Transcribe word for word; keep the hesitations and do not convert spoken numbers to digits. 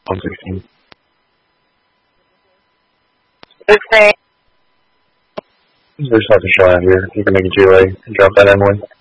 one sixteen. Okay. There's nothing showing out here. You can make a G O A and drop that Emily.